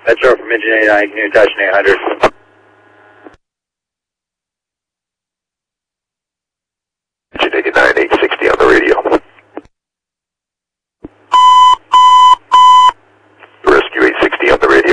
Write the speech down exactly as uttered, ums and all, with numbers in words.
Metro from Engine eighty-nine, can you touch eight hundred? Engine eighty-nine, eight sixty on the radio. Rescue eight sixty on the radio.